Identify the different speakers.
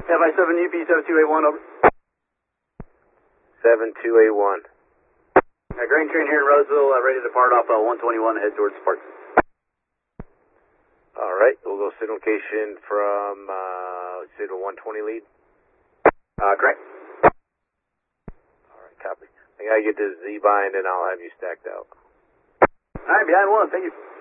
Speaker 1: FI7 UP 7281, over.
Speaker 2: 7281.
Speaker 1: Grain train here in Roseville, ready to depart off 121, head towards Sparks.
Speaker 2: Alright, we'll go signal location from, let's say the 120 lead.
Speaker 1: Correct.
Speaker 2: Alright, copy. I gotta get this Z-bind and I'll have you stacked out.
Speaker 1: Alright, behind one, thank you.